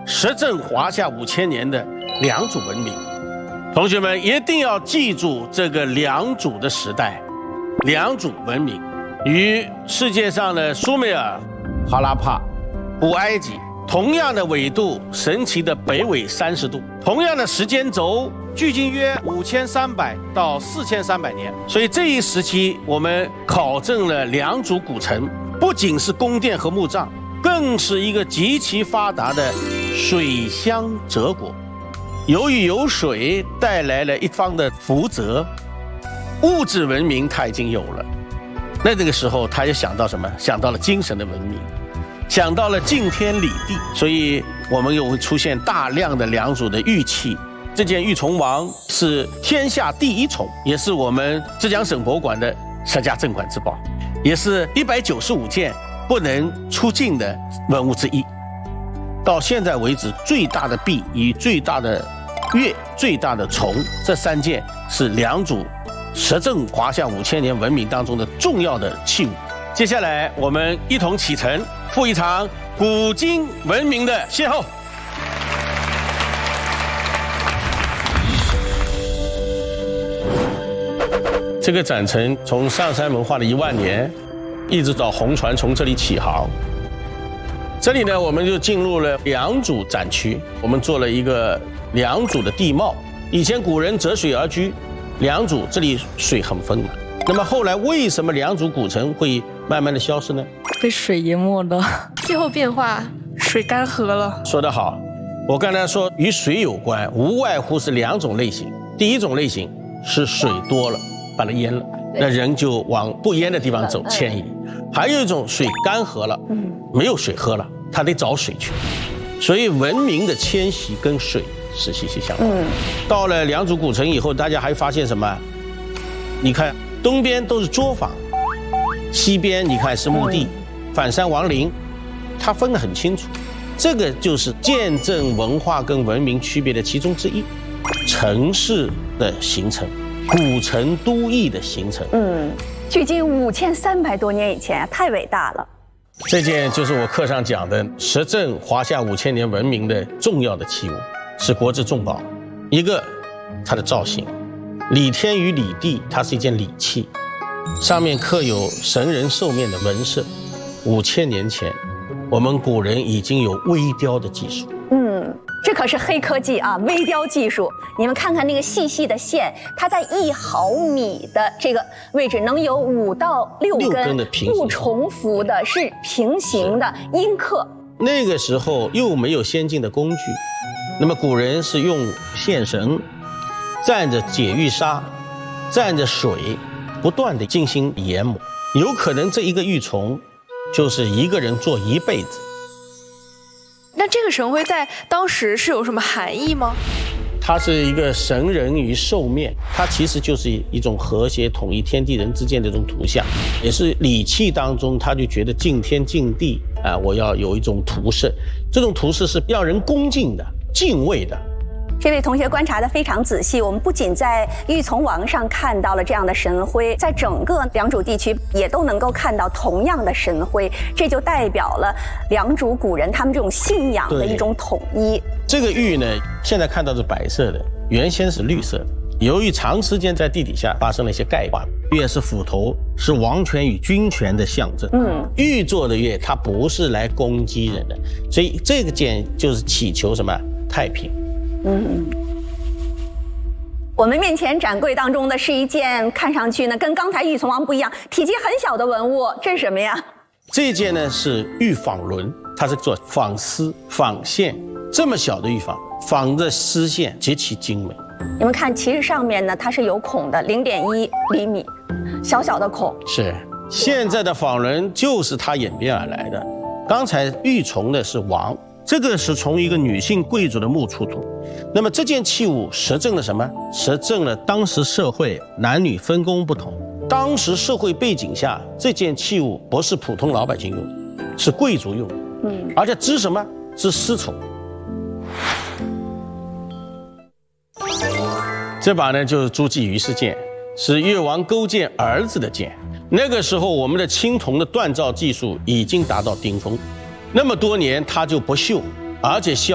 实证华夏5000年的良渚文明。同学们一定要记住这个良渚的时代，良渚文明与世界上的苏美尔、哈拉帕、古埃及同样的纬度，神奇的北纬30度，同样的时间轴，距今约5300到4300年。所以这一时期，我们考证了良渚古城，不仅是宫殿和墓葬，更是一个极其发达的水乡泽国。由于有水带来了一方的福泽，物质文明它已经有了。那这个时候，他就想到什么？想到了精神的文明，想到了敬天理地。所以我们又会出现大量的良渚的玉器。这件玉琮王是天下第一琮，也是我们浙江省博物馆的10家镇馆之宝，也是195件不能出境的文物之一。到现在为止，最大的璧与最大的月、最大的琮，这3件是良渚实证华夏5000年文明当中的重要的器物。接下来我们一同启程，赴一场古今文明的邂逅。这个展陈从上山文化的1万年，一直到红船从这里起航。这里呢，我们就进入了良渚展区，我们做了一个良渚的地貌。以前古人择水而居，良渚这里水很丰满。那么后来为什么良渚古城会慢慢的消失呢？ 被水淹没了，气候变化，水干涸了。 说得好，我刚才说与水有关，无外乎是2种类型。第一种类型是水多了，把它淹了，那人就往不淹的地方走，迁移。还有一种水干涸了，没有水喝了，他得找水去。所以文明的迁徙跟水是息息相关。到了良渚古城以后，大家还发现什么？你看东边都是作坊，西边你看是墓地，反山王陵，它分得很清楚。这个就是见证文化跟文明区别的其中之一。城市的形成，古城都邑的形成。 距今5300多年以前，太伟大了。 这件就是我课上讲的实证华夏5000年文明的重要的器物，是国之重宝。一个，它的造型，礼天与礼地，它是一件礼器，上面刻有神人兽面的纹饰。5000年前，我们古人已经有微雕的技术。 这可是黑科技啊，微雕技术。你们看看那个细细的线，它在1毫米的这个位置能有5到6根的不重复的，是平行的阴刻。 那个时候又没有先进的工具，那么古人是用线绳，蘸着解玉砂，蘸着水，不断的进行研磨。有可能这一个玉琮就是一个人做1辈子。 那这个神徽在当时是有什么含义吗？ 它是一个神人与兽面，它其实就是一种和谐统一天地人之间的这种图像，也是礼器当中他就觉得敬天敬地啊，我要有一种图示，这种图示是让人恭敬的、敬畏的。 这位同学观察得非常仔细，我们不仅在玉琮王上看到了这样的神徽，在整个良渚地区也都能够看到同样的神徽，这就代表了良渚古人他们这种信仰的一种统一。 这个玉呢，现在看到是白色的，原先是绿色的。由于长时间在地底下发生了一些钙化，月是斧头，是王权与军权的象征。玉做的月，它不是来攻击人的，所以这个件就是祈求什么太平。 我们面前展柜当中的是一件看上去呢跟刚才玉琮王不一样，体积很小的文物，这是什么呀？ 这件呢是玉纺轮，它是做纺丝、纺线，这么小的玉纺，纺的丝线极其精美。 你们看，其实上面呢它是有孔的，0.1厘米，小小的孔。 是，现在的纺轮就是它演变而来的。刚才玉琮的是王，这个是从一个女性贵族的墓出土。那么这件器物实证了什么？实证了当时社会男女分工不同。当时社会背景下，这件器物不是普通老百姓用的，是贵族用的。而且织什么？织丝绸。这把呢就是诸暨于氏剑，是越王勾践儿子的剑。那个时候我们的青铜的锻造技术已经达到顶峰，那么多年它就不锈，而且